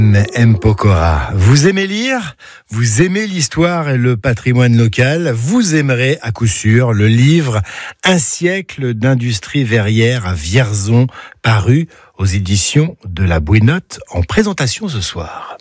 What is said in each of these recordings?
M. Pokora. Vous aimez lire? Vous aimez l'histoire et le patrimoine local? Vous aimerez à coup sûr le livre Un siècle d'industrie verrière à Vierzon, paru aux éditions de la Bouinotte, en présentation ce soir.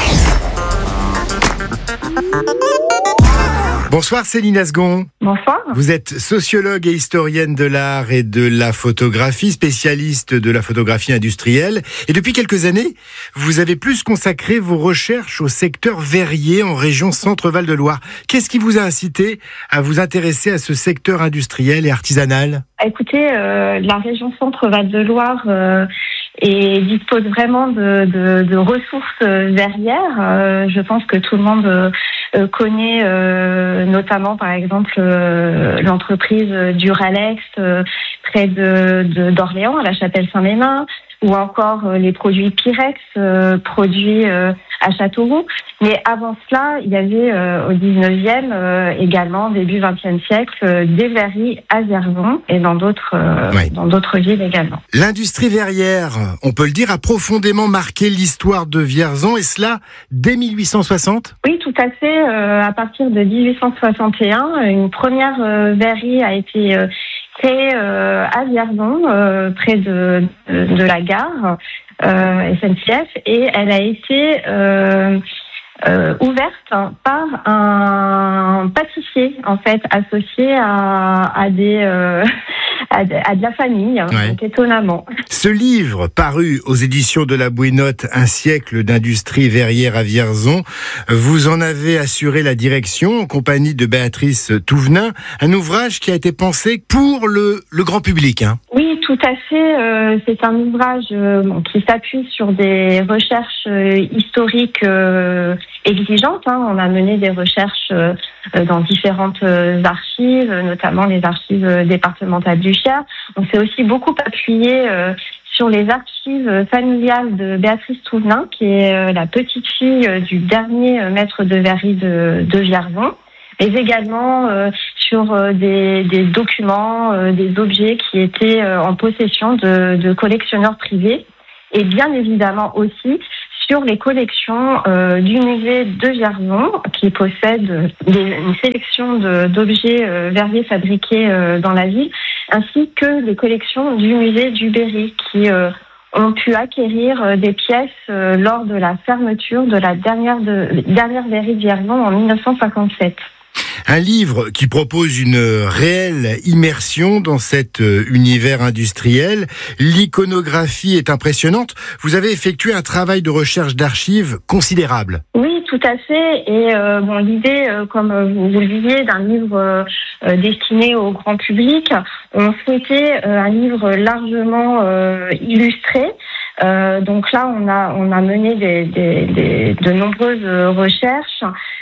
Bonsoir Céline Asgon. Bonsoir. Vous êtes sociologue et historienne de l'art et de la photographie, spécialiste de la photographie industrielle. Et depuis quelques années, vous avez plus consacré vos recherches au secteur verrier en région Centre-Val de Loire. Qu'est-ce qui vous a incité à vous intéresser à ce secteur industriel et artisanal? Écoutez, la région Centre-Val de Loire dispose vraiment de ressources verrières. Je pense que tout le monde connaît notamment par exemple l'entreprise Duralex près d'Orléans, à la Chapelle-Saint-Ménin, ou encore les produits Pyrex produits à Châteauroux. Mais avant cela, il y avait au 19e, également début 20e siècle, des verreries à Vierzon et dans d'autres villes également. L'industrie verrière, on peut le dire, a profondément marqué l'histoire de Vierzon, et cela dès 1860? Oui, tout à fait. À partir de 1861, une première verrerie a été créée à Vierzon, près de la gare SNCF, et elle a été ouverte par un pâtissier, en fait, associé à de la famille, ouais. Donc étonnamment. Ce livre, paru aux éditions de la Bouinotte, Un siècle d'industrie verrière à Vierzon, vous en avez assuré la direction en compagnie de Béatrice Touvenin, un ouvrage qui a été pensé pour le grand public. Oui, tout à fait. C'est un ouvrage qui s'appuie sur des recherches historiques exigeantes. On a mené des recherches dans différentes archives, notamment les archives départementales du Cher. On s'est aussi beaucoup appuyé sur les archives familiales de Béatrice Touvenin, qui est la petite fille du dernier maître de verrerie de Vierzon, mais également sur des documents, des objets qui étaient en possession de collectionneurs privés, et bien évidemment aussi sur les collections du musée de Vierzon, qui possède une sélection d'objets verriers fabriqués dans la ville, ainsi que les collections du musée du Berry, qui ont pu acquérir des pièces lors de la fermeture de la dernière verrerie de Vierzon en 1957. Un livre qui propose une réelle immersion dans cet univers industriel. L'iconographie est impressionnante. Vous avez effectué un travail de recherche d'archives considérable. Oui, tout à fait. Et l'idée, comme vous le disiez, d'un livre destiné au grand public, on souhaitait un livre largement illustré. Donc là, on a mené de nombreuses recherches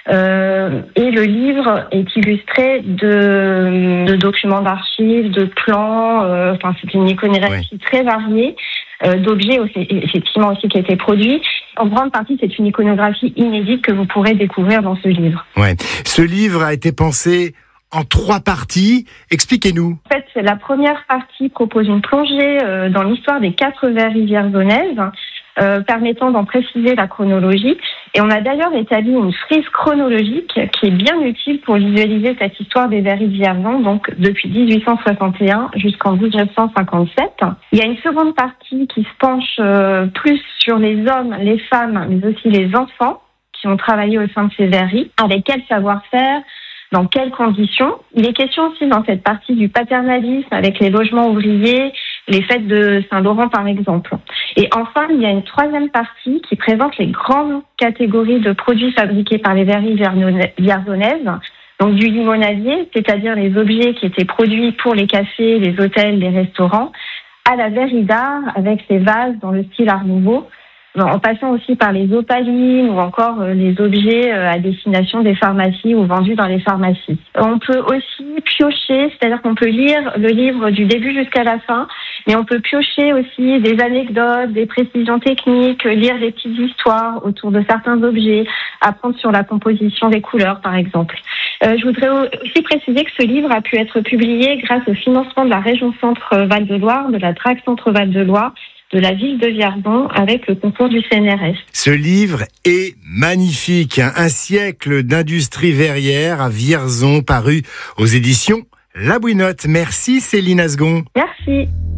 et le livre est illustré de documents d'archives, de plans. C'est une iconographie très variée d'objets effectivement aussi qui étaient produits. En grande partie, c'est une iconographie inédite que vous pourrez découvrir dans ce livre. Ouais. Ce livre a été pensé en 3 parties. Expliquez-nous. En fait, la première partie propose une plongée dans l'histoire des 4 verreries vierzonaises, permettant d'en préciser la chronologie. Et on a d'ailleurs établi une frise chronologique qui est bien utile pour visualiser cette histoire des verreries de Vierzon, donc depuis 1861 jusqu'en 1957. Il y a une seconde partie qui se penche plus sur les hommes, les femmes, mais aussi les enfants qui ont travaillé au sein de ces verreries, avec quel savoir-faire, dans quelles conditions. Il est question aussi dans cette partie du paternalisme avec les logements ouvriers, les fêtes de Saint-Laurent par exemple. Et enfin, il y a une troisième partie qui présente les grandes catégories de produits fabriqués par les verreries vierzonaises, donc du limonadier, c'est-à-dire les objets qui étaient produits pour les cafés, les hôtels, les restaurants, à la verrerie d'art avec ses vases dans le style Art Nouveau, en passant aussi par les opalines ou encore les objets à destination des pharmacies ou vendus dans les pharmacies. On peut aussi piocher, c'est-à-dire qu'on peut lire le livre du début jusqu'à la fin, mais on peut piocher aussi des anecdotes, des précisions techniques, lire des petites histoires autour de certains objets, apprendre sur la composition des couleurs par exemple. Je voudrais aussi préciser que ce livre a pu être publié grâce au financement de la région Centre-Val de Loire, de la DRAC Centre-Val de Loire, de la ville de Vierzon avec le concours du CNRS. Ce livre est magnifique, un siècle d'industrie verrière à Vierzon, paru aux éditions La Bouinotte. Merci Céline Asgon. Merci.